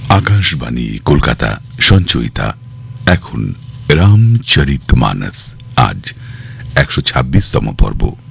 আকাশবাণী কলকাতা সঞ্চয়িতা এখন রামচরিতমানস আজ 126তম পর্ব।